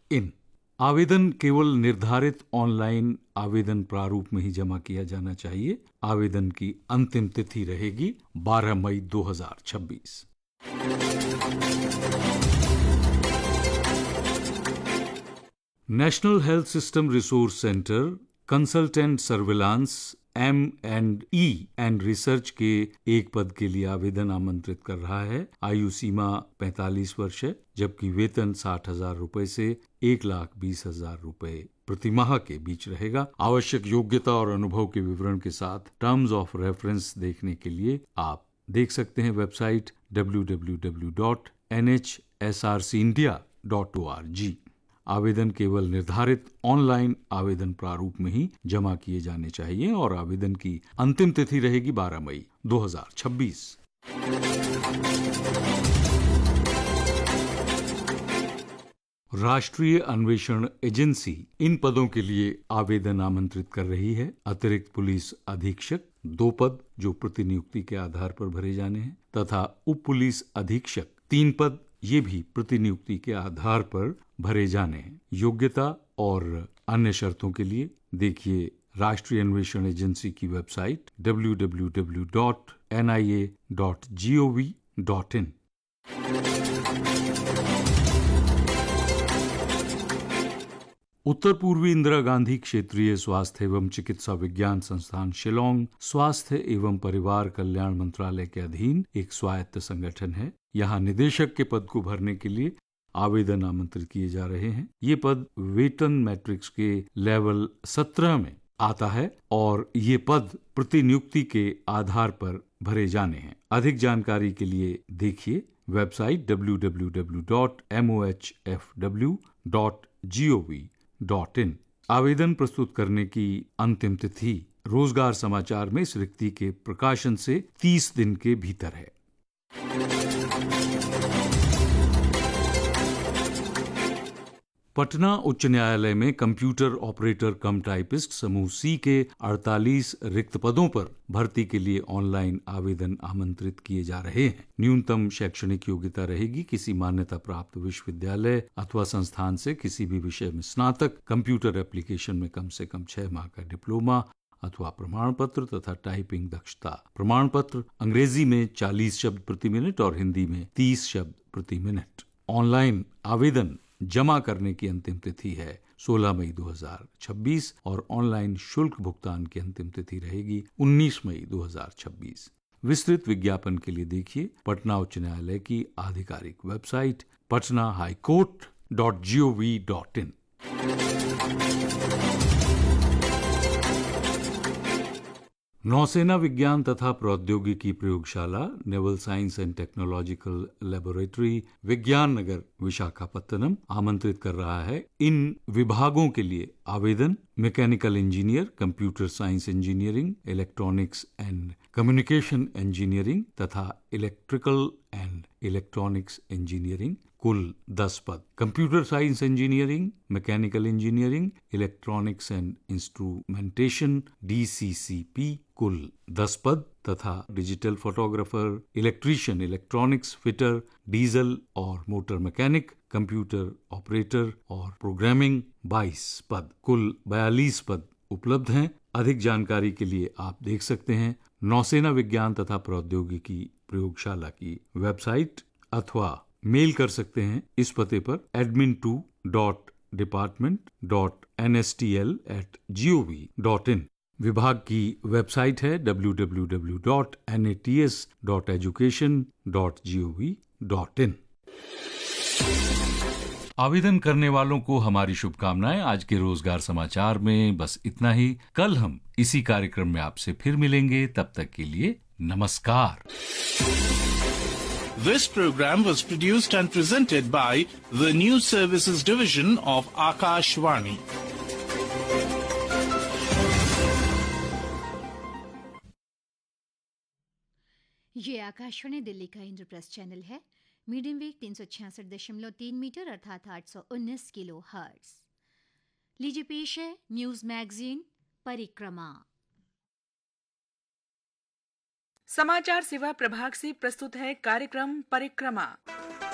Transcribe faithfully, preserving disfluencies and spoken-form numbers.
इन। आवेदन केवल निर्धारित ऑनलाइन आवेदन प्रारूप में ही जमा किया जाना चाहिए। आवेदन की अंतिम तिथि रहेगी बारह मई दो हज़ार छब्बीस। National health system resource centre consultant surveillance M and E and research के एक पद के लिए आवेदन आमंत्रित कर रहा है। आयु सीमा पैंतालीस वर्ष है, जबकि वेतन साठ हजार रूपए से एक लाख बीस हजार रूपए प्रति माह के बीच रहेगा। आवश्यक योग्यता और अनुभव के विवरण के साथ टर्म्स ऑफ रेफरेंस देखने के लिए आप देख सकते हैं website W W W dot N H S R C India dot O R G. आवेदन केवल निर्धारित ऑनलाइन आवेदन प्रारूप में ही जमा किए जाने चाहिए और आवेदन की अंतिम तिथि रहेगी बारह मई दो हज़ार छब्बीस। राष्ट्रीय अन्वेषण एजेंसी इन पदों के लिए आवेदन आमंत्रित कर रही है। अतिरिक्त पुलिस अधीक्षक दो पद जो प्रतिनियुक्ति के आधार पर भरे जाने हैं, तथा उप पुलिस अधीक्षक तीन पद ये भी प्रतिनियुक्ति के आधार पर भरे जाने हैं। योग्यता और अन्य शर्तों के लिए देखिए राष्ट्रीय अन्वेषण एजेंसी की website W W W dot N I A dot G O V dot in. उत्तर पूर्वी इंदिरा गांधी क्षेत्रीय स्वास्थ्य एवं चिकित्सा विज्ञान संस्थान शिलोंग स्वास्थ्य एवं परिवार कल्याण मंत्रालय के अधीन एक स्वायत्त संगठन है। यहाँ निदेशक के पद को भरने के लिए आवेदन आमंत्रित किए जा रहे हैं। ये पद वेतन मैट्रिक्स के लेवल सत्रह में आता है और ये पद प्रतिनियुक्ति के आधार पर भरे जाने हैं। अधिक जानकारी के लिए देखिए website W W W dot M O H F W dot G O V dot in. आवेदन प्रस्तुत करने की अंतिम तिथि रोजगार समाचार में इस रिक्ति के प्रकाशन से तीस दिन के भीतर है। पटना उच्च न्यायालय में कंप्यूटर ऑपरेटर कम टाइपिस्ट समूह सी के अड़तालीस रिक्त पदों पर भर्ती के लिए ऑनलाइन आवेदन आमंत्रित किए जा रहे हैं। न्यूनतम शैक्षणिक योग्यता रहेगी किसी मान्यता प्राप्त विश्वविद्यालय अथवा संस्थान से किसी भी विषय में स्नातक, कंप्यूटर एप्लीकेशन में कम से कम छह माह का डिप्लोमा अथवा प्रमाण पत्र तथा टाइपिंग दक्षता प्रमाण पत्र। अंग्रेजी में चालीस शब्द प्रति मिनट और हिंदी में तीस शब्द प्रति मिनट। ऑनलाइन आवेदन जमा करने की अंतिम तिथि है सोलह मई दो हज़ार छब्बीस और ऑनलाइन शुल्क भुगतान की अंतिम तिथि रहेगी उन्नीस मई दो हज़ार छब्बीस। विस्तृत विज्ञापन के लिए देखिए पटना उच्च न्यायालय की आधिकारिक website Patna high court dot G O V dot in. नौसेना विज्ञान तथा प्रौद्योगिकी प्रयोगशाला naval science and technological laboratory विज्ञान नगर विशाखापत्तनम आमंत्रित कर रहा है इन विभागों के लिए आवेदन mechanical engineer, computer science engineering, electronics and communication engineering तथा इलेक्ट्रिकल एंड इलेक्ट्रॉनिक्स इंजीनियरिंग कुल दस पद। Computer science engineering, mechanical engineering, electronics and instrumentation D C C P कुल दस पद तथा digital photographer, electrician, electronics fitter, diesel और motor mechanic, computer operator और प्रोग्रामिंग बाईस पद। कुल बयालीस पद उपलब्ध हैं। अधिक जानकारी के लिए आप देख सकते हैं नौसेना विज्ञान तथा प्रौद्योगिकी प्रयोगशाला की वेबसाइट अथवा मेल कर सकते हैं इस पते पर admin to dot department dot N S T L eight ji O V dot in. विभाग की वेबसाइट है W W W dot N A T S dot education dot G O V dot in. आवेदन करने वालों को हमारी शुभकामनाएं। आज के रोजगार समाचार में बस इतना ही। कल हम इसी कार्यक्रम में आपसे फिर मिलेंगे। तब तक के लिए नमस्कार। This program was produced and presented by the News Services Division of Akashvani. ये आकाशवाणी दिल्ली का इंद्रप्रस्थ चैनल है। मीडियम वेव तीन सौ छियासठ दशमलव तीन मीटर अर्थात आठ सौ उन्नीस किलो हर्ट्ज। लीजिए पेश है न्यूज मैगजीन परिक्रमा। समाचार सेवा प्रभाग से प्रस्तुत है कार्यक्रम परिक्रमा।